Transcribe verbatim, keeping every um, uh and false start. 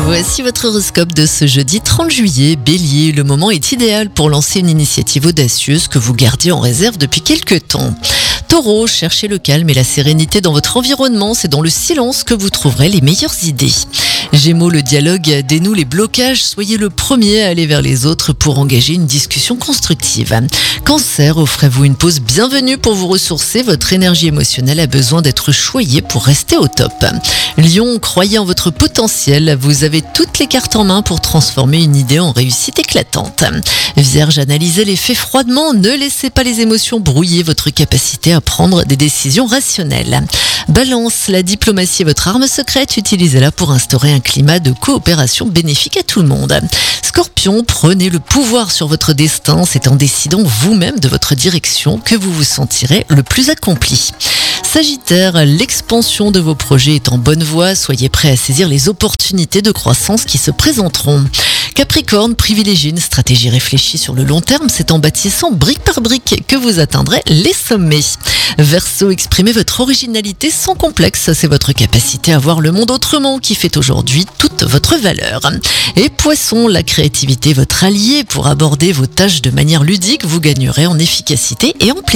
Voici votre horoscope de ce jeudi trente juillet. Bélier, le moment est idéal pour lancer une initiative audacieuse que vous gardiez en réserve depuis quelques temps. Taureau, cherchez le calme et la sérénité dans votre environnement. C'est dans le silence que vous trouverez les meilleures idées. Gémeaux, le dialogue dénoue les blocages. Soyez le premier à aller vers les autres pour engager une discussion constructive. Cancer, offrez-vous une pause bienvenue pour vous ressourcer. Votre énergie émotionnelle a besoin d'être choyée pour rester au top. Lion, croyez en votre potentiel. Vous avez toutes les cartes en main pour transformer une idée en réussite éclatante. Vierge, analysez les faits froidement. Ne laissez pas les émotions brouiller votre capacité à prendre des décisions rationnelles. Balance, la diplomatie est votre arme secrète. Utilisez-la pour instaurer un climat de coopération bénéfique à tout le monde. Scorpion, prenez le pouvoir sur votre destin. C'est en décidant vous-même de votre direction que vous vous sentirez le plus accompli. Sagittaire, l'expansion de vos projets est en bonne voie. Soyez prêts à saisir les opportunités de croissance qui se présenteront. Capricorne, privilégiez une stratégie réfléchie sur le long terme. C'est en bâtissant brique par brique que vous atteindrez les sommets. Verseau, exprimez votre originalité sans complexe. C'est votre capacité à voir le monde autrement qui fait aujourd'hui toute votre valeur. Et Poisson, la créativité est votre allié. Pour aborder vos tâches de manière ludique, vous gagnerez en efficacité et en plaisir.